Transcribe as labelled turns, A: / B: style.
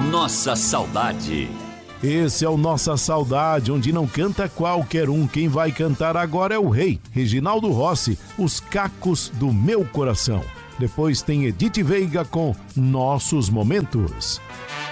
A: Nossa Saudade.
B: Esse é o Nossa Saudade, onde não canta qualquer um. Quem vai cantar agora é o rei, Reginaldo Rossi, Os Cacos do Meu Coração. Depois tem Edith Veiga com Nossos Momentos.